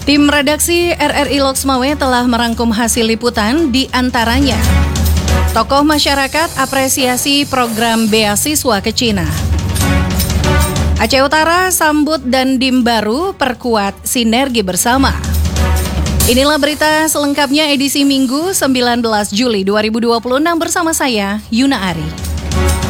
Tim redaksi RRI Loksmawe telah merangkum hasil liputan, di antaranya tokoh masyarakat apresiasi program beasiswa ke Cina. Aceh Utara sambut Dandim baru perkuat sinergi bersama. Inilah berita selengkapnya edisi Minggu 19 Juli 2026 bersama saya, Yuna Ari.